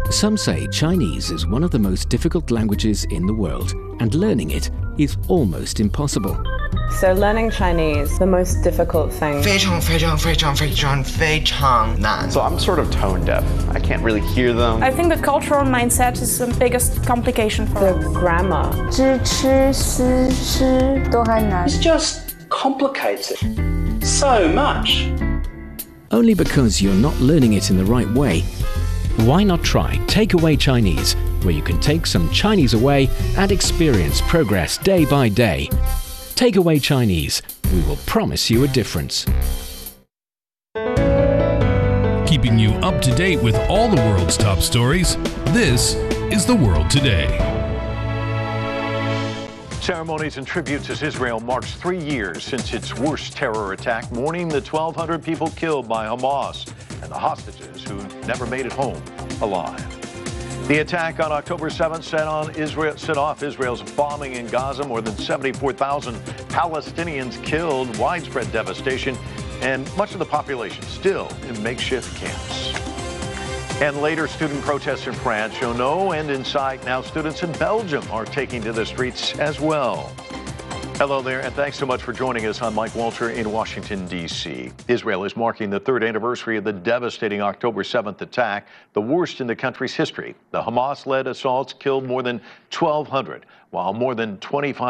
Some say Chinese is one of the most difficult languages in the world, and learning it is almost impossible. So learning Chinese, the most difficult thing. 非常非常非常非常非常难. So I'm sort of tone deaf. I can't really hear them. I think the cultural mindset is the biggest complication for The us. grammar. 知吃思诗都很难. It's just complicated so much. Only because you're not learning it in the right way. Why not try Takeaway Chinese, where you can take some Chinese away and experience progress day by day. Takeaway Chinese. We will promise you a difference. Keeping you up to date with all the world's top stories, this is The World Today. Ceremonies and tributes as Israel marks 3 years since its worst terror attack, mourning the 1,200 people killed by Hamas and the hostages who never made it home alive. The attack on October 7th set off Israel's bombing in Gaza. More than 74,000 Palestinians killed, widespread devastation, and much of the population still in makeshift camps. And later, student protests in France show no end in sight. Now students in Belgium are taking to the streets as well. Hello there, and thanks so much for joining us. I'm Mike Walter in Washington, D.C. Israel is marking the third anniversary of the devastating October 7th attack, the worst in the country's history. The Hamas-led assaults killed more than 1,200, while more than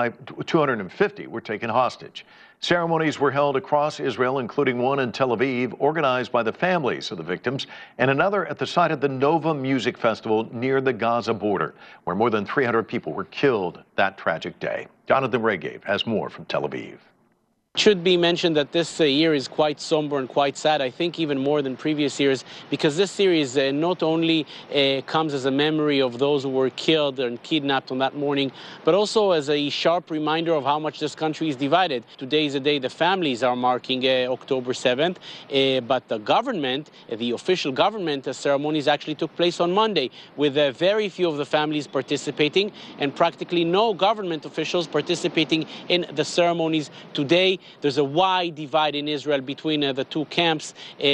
250 were taken hostage. Ceremonies were held across Israel, including one in Tel Aviv, organized by the families of the victims, and another at the site of the Nova Music Festival near the Gaza border, where more than 300 people were killed that tragic day. Jonathan Regev has more from Tel Aviv. It should be mentioned that this year is quite somber and quite sad, I think even more than previous years, because this series not only comes as a memory of those who were killed and kidnapped on that morning, but also as a sharp reminder of how much this country is divided. Today is the day the families are marking October 7th, but the government, the official government ceremonies actually took place on Monday, with very few of the families participating and practically no government officials participating in the ceremonies today. There's a wide divide in Israel between the two camps.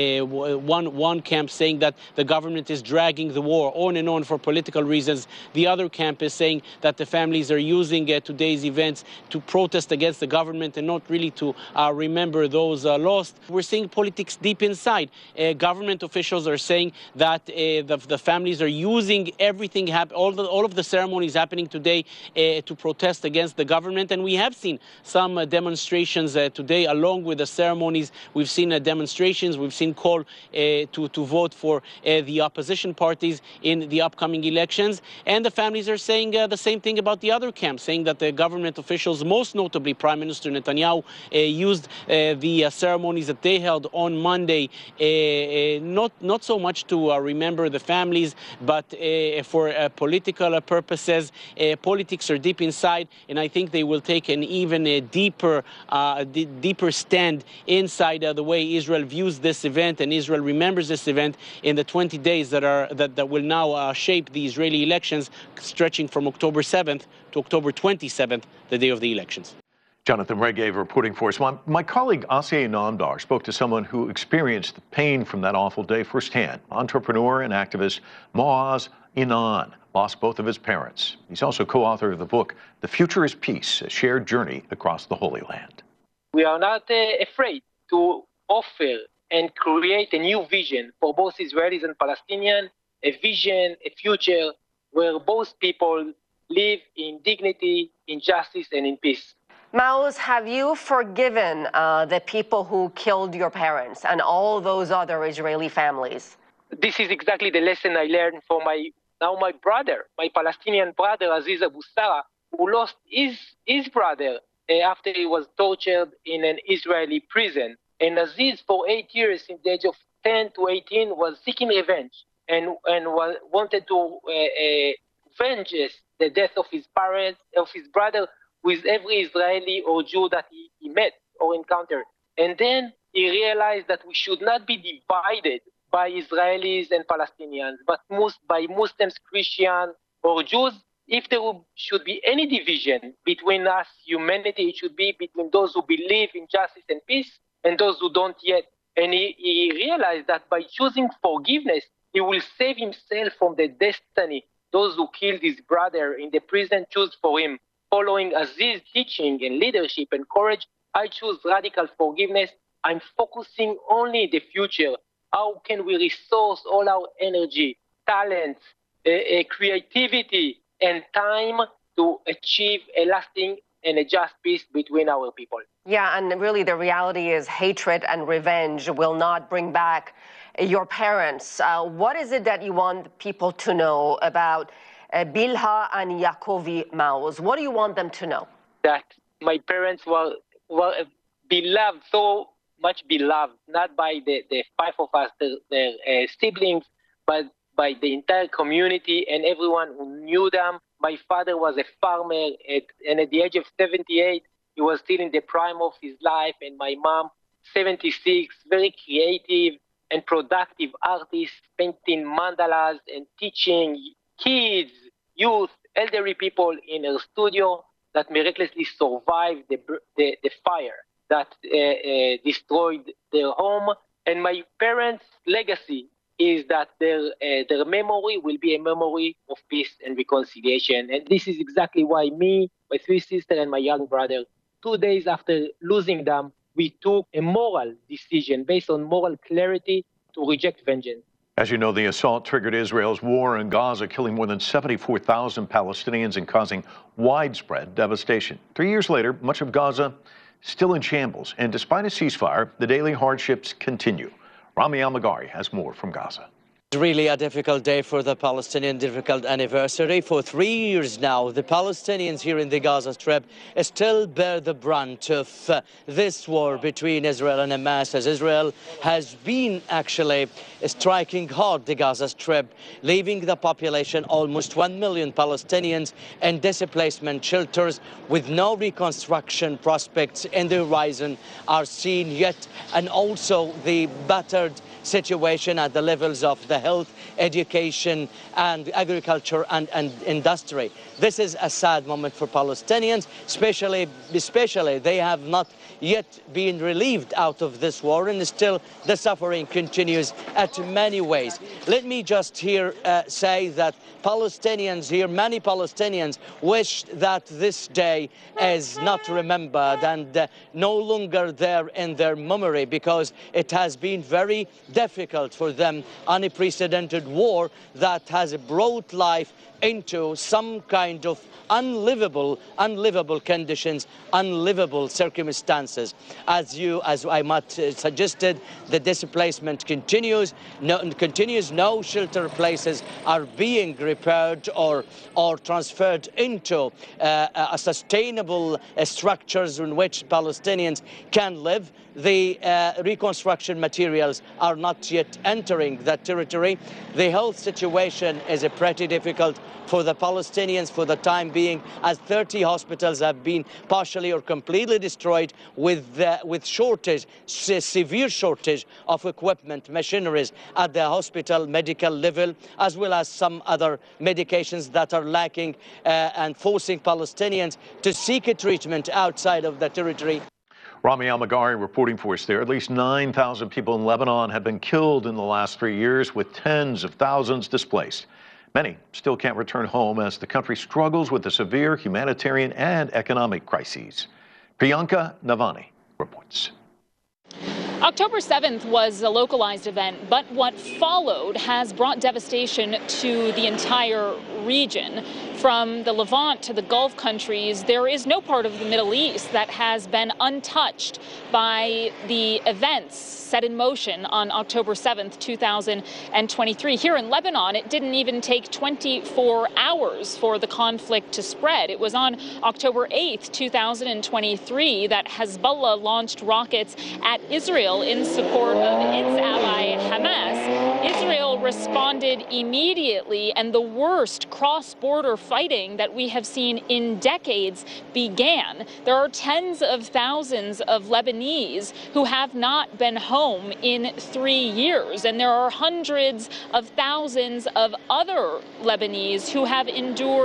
One camp saying that the government is dragging the war on and on for political reasons. The other camp is saying that the families are using today's events to protest against the government and not really to remember those lost. We're seeing politics deep inside. Government officials are saying that the families are using everything, all of the ceremonies happening today to protest against the government. And we have seen some demonstrations today, along with the ceremonies. We've seen demonstrations, we've seen call to vote for the opposition parties in the upcoming elections. And the families are saying the same thing about the other camp, saying that the government officials, most notably Prime Minister Netanyahu, used the ceremonies that they held on Monday not so much to remember the families, but for political purposes. Politics are deep inside, and I think they will take an even deeper stand inside the way Israel views this event and Israel remembers this event in the 20 days that will now shape the Israeli elections, stretching from October 7th to October 27th, the day of the elections. Jonathan Regev reporting for us. My colleague Asiye Namdar spoke to someone who experienced the pain from that awful day firsthand. Entrepreneur and activist Maoz Inan lost both of his parents. He's also co-author of the book, The Future is Peace, a shared journey across the Holy Land. We are not afraid to offer and create a new vision for both Israelis and Palestinians, a vision, a future where both people live in dignity, in justice, and in peace. Maoz, have you forgiven the people who killed your parents and all those other Israeli families? This is exactly the lesson I learned from my brother, my Palestinian brother, Aziz Abu Sarah, who lost his brother after he was tortured in an Israeli prison. And Aziz, for 8 years, in the age of 10 to 18, was seeking revenge and wanted to avenge the death of his parents, of his brother, with every Israeli or Jew that he met or encountered. And then he realized that we should not be divided by Israelis and Palestinians, but by Muslims, Christians, or Jews. If there should be any division between us, humanity, it should be between those who believe in justice and peace and those who don't yet. And he realized that by choosing forgiveness, He will save himself from the destiny those who killed his brother in the prison choose for him. Following Aziz's teaching and leadership and courage, I choose radical forgiveness. I'm focusing only the future. How can we resource all our energy, talents, creativity, and time to achieve a lasting and a just peace between our people? Yeah, and really the reality is hatred and revenge will not bring back your parents. What is it that you want people to know about Bilha and Yakovi Maoz? What do you want them to know? That my parents were beloved, so much beloved, not by the five of us, their siblings, but by the entire community and everyone who knew them. My father was a farmer, and at the age of 78, he was still in the prime of his life, and my mom, 76, very creative and productive artist, painting mandalas and teaching kids, youth, elderly people in her studio that miraculously survived the fire that destroyed their home. And my parents' legacy is that their memory will be a memory of peace and reconciliation. And this is exactly why me, my three sisters, and my young brother, 2 days after losing them, we took a moral decision based on moral clarity to reject vengeance. As you know, the assault triggered Israel's war in Gaza, killing more than 74,000 Palestinians and causing widespread devastation. 3 years later, much of Gaza still in shambles. And despite a ceasefire, the daily hardships continue. Rami Al-Magari has more from Gaza. It's really a difficult day for the Palestinian, difficult anniversary. For 3 years now, the Palestinians here in the Gaza Strip still bear the brunt of this war between Israel and Hamas, as Israel has been actually striking hard the Gaza Strip, leaving the population almost 1 million Palestinians in displacement shelters with no reconstruction prospects in the horizon are seen yet, and also the battered situation at the levels of the health, education, and agriculture and industry. This is a sad moment for Palestinians, especially they have not yet been relieved out of this war, and still the suffering continues at many ways. Let me just here say that Palestinians here, many Palestinians wish that this day is not remembered and no longer there in their memory, because it has been very difficult for them, unprecedented war that has brought life into some kind of unlivable conditions, unlivable circumstances. As I might suggested, the displacement continues. No shelter places are being repaired or transferred into sustainable structures in which Palestinians can live. The reconstruction materials are not yet entering that territory. The health situation is pretty difficult for the Palestinians for the time being, as 30 hospitals have been partially or completely destroyed with severe shortage of equipment, machineries at the hospital medical level, as well as some other medications that are lacking and forcing Palestinians to seek a treatment outside of the territory. Rami Al-Magari reporting for us there. At least 9,000 people in Lebanon have been killed in the last 3 years, with tens of thousands displaced. Many still can't return home as the country struggles with the severe humanitarian and economic crises. Priyanka Navani reports. October 7th was a localized event, but what followed has brought devastation to the entire region. From the Levant to the Gulf countries, there is no part of the Middle East that has been untouched by the events set in motion on October 7th, 2023. Here in Lebanon, it didn't even take 24 hours for the conflict to spread. It was on October 8th, 2023 that Hezbollah launched rockets at Israel in support of its ally Hamas. Israel responded immediately, and the worst cross-border fighting that we have seen in decades began. There are tens of thousands of Lebanese who have not been home in 3 years, and there are hundreds of thousands of other Lebanese who have endured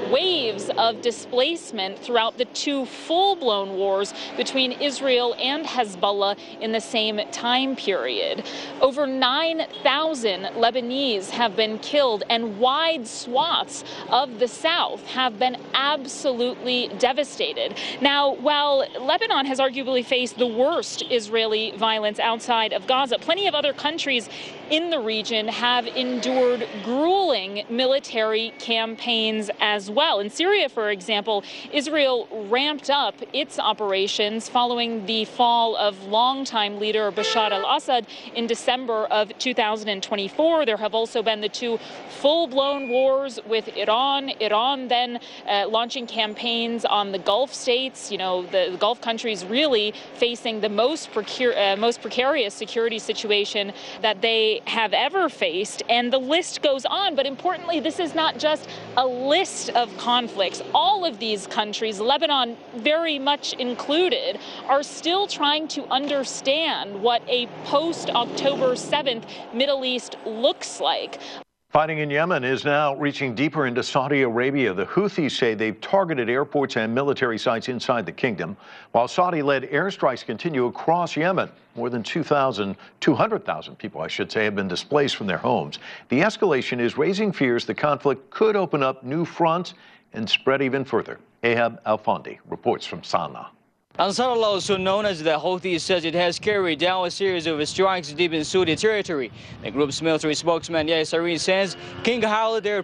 waves of displacement throughout the two full-blown wars between Israel and Hezbollah in the same time period. Over 9,000 Lebanese have been killed, and wide swaths of the south have been absolutely devastated. Now, while Lebanon has arguably faced the worst Israeli violence outside of Gaza, plenty of other countries in the region have endured grueling military campaigns as well. In Syria, for example, Israel ramped up its operations following the fall of longtime leader Bashar al-Assad in December of 2024. There have also been the two full-blown wars with Iran. Iran then launching campaigns on the Gulf states. You know, the Gulf countries really facing the most precarious security situation that they have ever faced. And the list goes on. But importantly, this is not just a list of conflicts. All of these countries, Lebanon very much included, are still trying to understand what a post-October 7th Middle East looks like. Fighting in Yemen is now reaching deeper into Saudi Arabia. The Houthis say they've targeted airports and military sites inside the kingdom, while Saudi-led airstrikes continue across Yemen. More than 200,000 people, I should say, have been displaced from their homes. The escalation is raising fears the conflict could open up new fronts and spread even further. Ahab Al-Fondi reports from Sana'a. Ansarullah, also known as the Houthis, says it has carried out a series of strikes deep in Saudi territory. The group's military spokesman Yahya Sareen says King Khalid